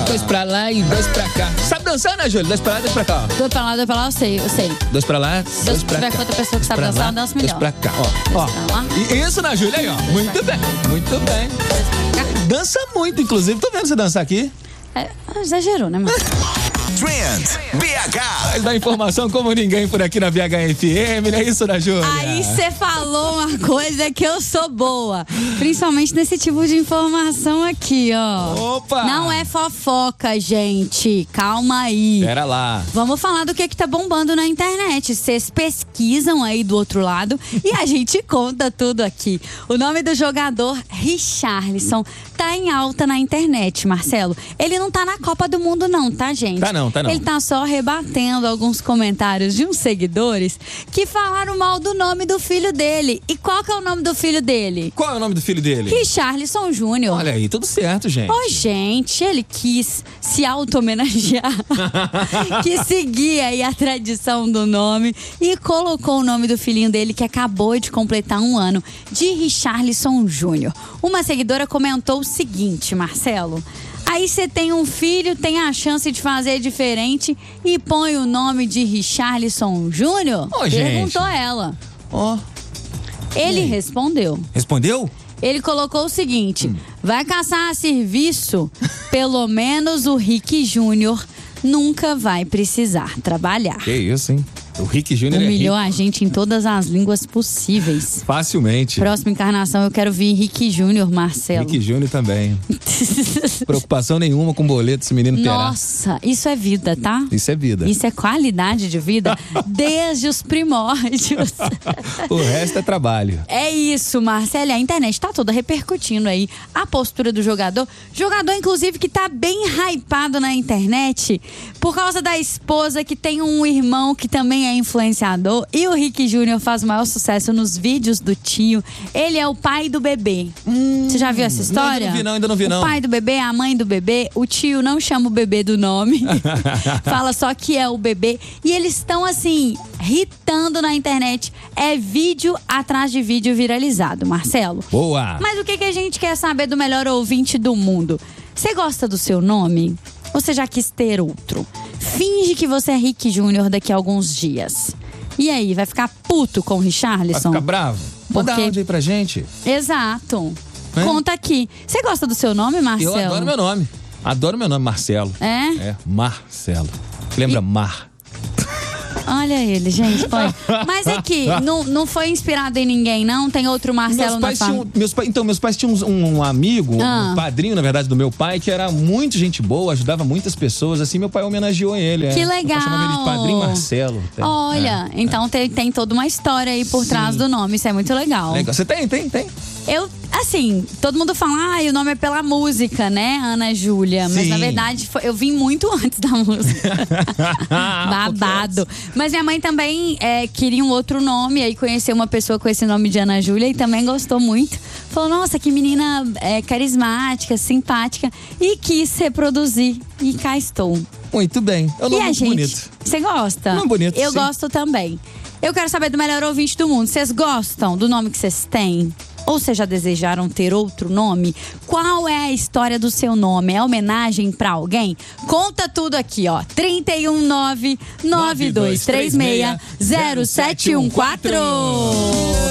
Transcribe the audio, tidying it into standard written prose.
2 pra lá e 2 pra cá. Sabe dançar, né, Júlia? 2 pra lá, 2 pra cá, ó. 2 pra lá, eu sei. 2 pra lá, 2 Se pra tiver cá. com outra pessoa que sabe dançar, eu danço melhor. 2 pra cá, ó. E isso, né, Júlia? Aí, ó. Muito bem, muito bem. Dança muito, inclusive. Tô vendo você dançar aqui. Exagerou, né, mano? Trend BH. Mas dá informação como ninguém por aqui na BH-FM, não é isso, né, Júlia? Aí você falou uma coisa que eu sou boa. Principalmente nesse tipo de informação aqui, ó. Opa! Não é fofoca, gente. Calma aí. Pera lá. Vamos falar do que tá bombando na internet. Vocês pesquisam aí do outro lado e a gente conta tudo aqui. O nome do jogador, Richarlison, tá em alta na internet, Marcelo. Ele não tá na Copa do Mundo não, tá, gente? Tá não. Ele tá só rebatendo alguns comentários de uns seguidores que falaram mal do nome do filho dele. E qual que é o nome do filho dele? Qual é o nome do filho dele? Richarlison Júnior. Olha aí, tudo certo, gente. Ô, gente, ele quis se auto-homenagear, quis seguir aí a tradição do nome e colocou o nome do filhinho dele, que acabou de completar 1 ano, de Richarlison Júnior. Uma seguidora comentou o seguinte, Marcelo: aí você tem um filho, tem a chance de fazer diferente e põe o nome de Richarlison Júnior? Ô, gente. Perguntou ela. Ó. Ele respondeu. Respondeu? Ele colocou o seguinte: vai caçar serviço, pelo menos o Rick Júnior nunca vai precisar trabalhar. Que isso, hein? O Rick Júnior Humilhou a gente em todas as línguas possíveis. Facilmente. Próxima encarnação eu quero vir Rick Júnior, Marcelo. Rick Júnior também. Preocupação nenhuma com boleto esse menino terá. Nossa, isso é vida, tá? Isso é vida. Isso é qualidade de vida desde os primórdios. O resto é trabalho. É isso, Marcelo. A internet tá toda repercutindo aí a postura do jogador. Jogador, inclusive, que tá bem hypado na internet por causa da esposa, que tem um irmão que também é influenciador. E o Rick Júnior faz o maior sucesso nos vídeos do tio. Ele é o pai do bebê. Você já viu essa história? Ainda não vi não. O pai do bebê, a mãe do bebê. O tio não chama o bebê do nome. Fala só que é o bebê. E eles estão assim, hitando na internet. É vídeo atrás de vídeo viralizado, Marcelo. Boa! Mas o que a gente quer saber do melhor ouvinte do mundo? Você gosta do seu nome? Ou você já quis ter outro? Finge que você é Rick Júnior daqui a alguns dias. E aí, vai ficar puto com o Richarlison? Vai ficar bravo? Manda áudio aí pra gente. Exato. Conta aqui. Você gosta do seu nome, Marcelo? Eu adoro meu nome. Adoro meu nome, Marcelo. É? É, Marcelo. Lembra Mar? Olha ele, gente. Foi. Mas aqui, não foi inspirado em ninguém, não? Tem outro Marcelo na família? Meus pais tinham um amigo, um padrinho, na verdade, do meu pai, que era muito gente boa, ajudava muitas pessoas. Assim, meu pai homenageou ele. Que legal. Eu chamava ele de Padrinho Marcelo. Olha, então tem toda uma história aí por trás do nome. Isso é muito legal. Legal. Você tem? Eu, assim, todo mundo fala, o nome é pela música, né, Ana Júlia? Mas, na verdade, eu vim muito antes da música. Babado. Mas minha mãe também queria um outro nome, aí conheceu uma pessoa com esse nome de Ana Júlia e também gostou muito. Falou, nossa, que menina carismática, simpática, e quis reproduzir. E cá estou. Muito bem. É um nome muito bonito. Você gosta? Nome bonito, Eu sim. gosto também. Eu quero saber do melhor ouvinte do mundo. Vocês gostam do nome que vocês têm? Ou vocês já desejaram ter outro nome? Qual é a história do seu nome? É homenagem pra alguém? Conta tudo aqui, ó. 319-9236-0714.